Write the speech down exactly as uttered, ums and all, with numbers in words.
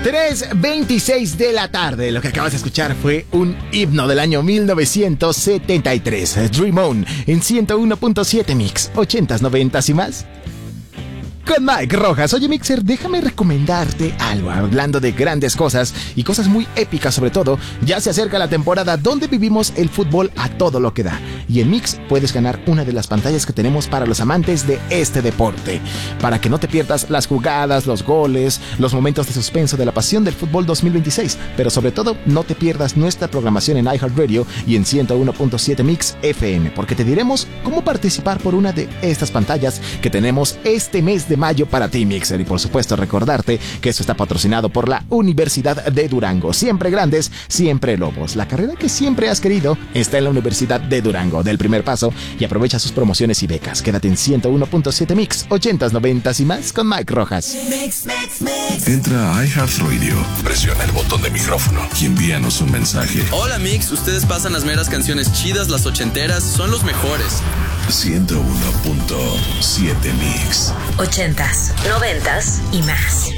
tres veintiséis de la tarde. Lo que acabas de escuchar fue un himno del año mil novecientos setenta y tres. Dream On en ciento uno punto siete Mix. ochentas, noventas y más. Con Mike Rojas. Oye, Mixer, déjame recomendarte algo. Hablando de grandes cosas y cosas muy épicas sobre todo, ya se acerca la temporada donde vivimos el fútbol a todo lo que da. Y en Mix puedes ganar una de las pantallas que tenemos para los amantes de este deporte. Para que no te pierdas las jugadas, los goles, los momentos de suspenso de la pasión del fútbol dos mil veintiséis. Pero sobre todo, no te pierdas nuestra programación en iHeartRadio y en ciento uno punto siete Mix F M. Porque te diremos cómo participar por una de estas pantallas que tenemos este mes de mayo para ti, Mixer. Y por supuesto recordarte que esto está patrocinado por la Universidad de Durango. Siempre grandes, siempre lobos. La carrera que siempre has querido está en la Universidad de Durango. Del primer paso y aprovecha sus promociones y becas. Quédate en ciento uno punto siete Mix, ochentas, noventas y más con Mike Rojas. Mix, mix, mix. Entra a iHeartRadio, presiona el botón de micrófono y envíanos un mensaje. Hola, Mix, ustedes pasan las meras canciones chidas, las ochenteras, son los mejores. ciento uno punto siete Mix. Ochentas, noventas y más.